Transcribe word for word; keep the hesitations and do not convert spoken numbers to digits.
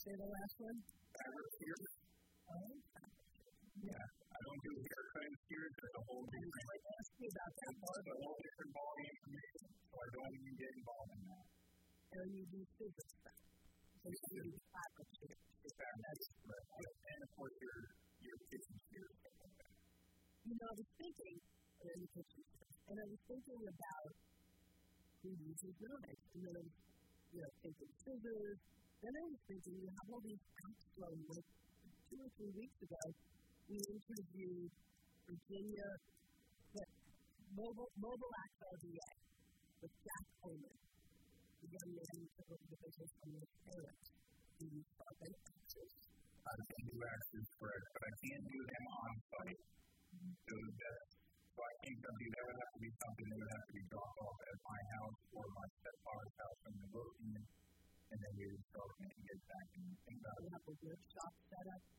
say the last one? Fabric shears. Oh, yeah. I don't do hair cutting shears. That's a whole different. I ask you about that. It's a whole different ballgame for me, so I don't even get involved in that. And you do scissors stuff. So you do fabric shears. That's right. And of course, your your kitchen shears. You know, I was thinking in the kitchen, and I was thinking about who uses knives. And then I was, you know, thinking scissors. Then I was thinking, you have all these apps from like two or three weeks ago. We interviewed Virginia, the Mobile, Mobile Act R D A, with Jack Coleman, the young man who took over the business from his parents. He started benefits. I can do access correct, but I can't do them on site. So that, so I think something that would have to be something that would have to be dropped off at my house or my stepfather's house when we're working, and then we would start and get back and think about it. We have a workshop set up